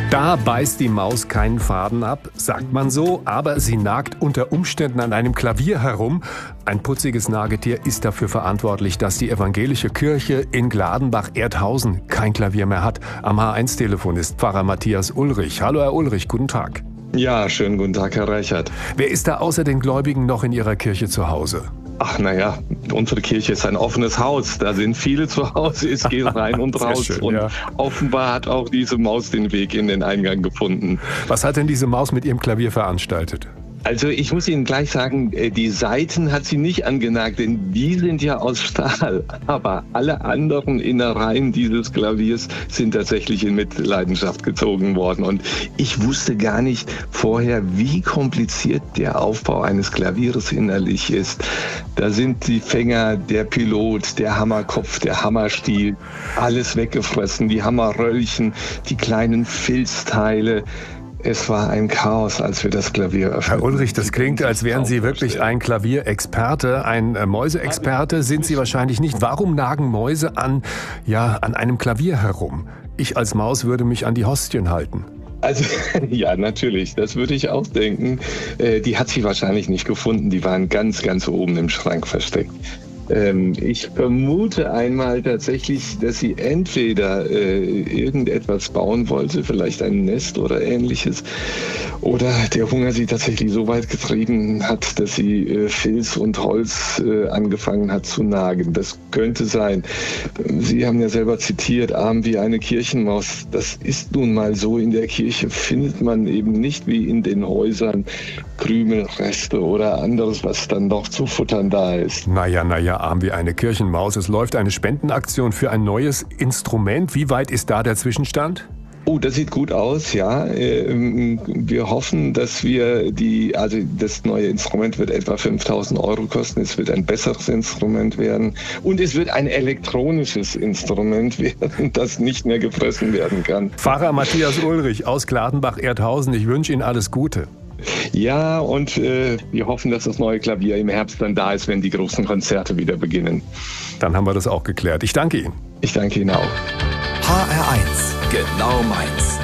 Da beißt die Maus keinen Faden ab, sagt man so, aber sie nagt unter Umständen an einem Klavier herum. Ein putziges Nagetier ist dafür verantwortlich, dass die evangelische Kirche in Gladenbach-Erdhausen kein Klavier mehr hat. Am H1-Telefon ist Pfarrer Matthias Ulrich. Hallo Herr Ulrich, guten Tag. Ja, schönen guten Tag, Herr Reichert. Wer ist da außer den Gläubigen noch in Ihrer Kirche zu Hause? Ach naja, unsere Kirche ist ein offenes Haus. Da sind viele zu Hause, es geht rein und raus. Schön, und ja. Offenbar hat auch diese Maus den Weg in den Eingang gefunden. Was hat denn diese Maus mit ihrem Klavier veranstaltet? Also ich muss Ihnen gleich sagen, die Saiten hat sie nicht angenagt, denn die sind ja aus Stahl. Aber alle anderen Innereien dieses Klaviers sind tatsächlich in Mitleidenschaft gezogen worden. Und ich wusste gar nicht vorher, wie kompliziert der Aufbau eines Klaviers innerlich ist. Da sind die Fänger, der Pilot, der Hammerkopf, der Hammerstiel, alles weggefressen, die Hammerröllchen, die kleinen Filzteile. Es war ein Chaos, als wir das Klavier öffneten. Herr Ulrich, das klingt, als wären Sie wirklich ein Klavierexperte, ein Mäuseexperte sind Sie wahrscheinlich nicht. Warum nagen Mäuse an einem Klavier herum? Ich als Maus würde mich an die Hostien halten. Also, ja, natürlich, das würde ich auch denken. Die hat sie wahrscheinlich nicht gefunden, die waren ganz, ganz oben im Schrank versteckt. Ich vermute einmal tatsächlich, dass sie entweder irgendetwas bauen wollte, vielleicht ein Nest oder ähnliches, oder der Hunger sie tatsächlich so weit getrieben hat, dass sie Filz und Holz angefangen hat zu nagen. Das könnte sein. Sie haben ja selber zitiert, arm wie eine Kirchenmaus. Das ist nun mal so. In der Kirche findet man eben nicht wie in den Häusern Krümelreste oder anderes, was dann noch zu futtern da ist. Naja, arm wie eine Kirchenmaus. Es läuft eine Spendenaktion für ein neues Instrument. Wie weit ist da der Zwischenstand? Oh, das sieht gut aus, ja. Wir hoffen, dass das neue Instrument wird etwa 5.000 € kosten. Es wird ein besseres Instrument werden. Und es wird ein elektronisches Instrument werden, das nicht mehr gefressen werden kann. Pfarrer Matthias Ulrich aus Gladenbach-Erdhausen. Ich wünsche Ihnen alles Gute. Ja, und wir hoffen, dass das neue Klavier im Herbst dann da ist, wenn die großen Konzerte wieder beginnen. Dann haben wir das auch geklärt. Ich danke Ihnen. Ich danke Ihnen auch. HR1, genau meins.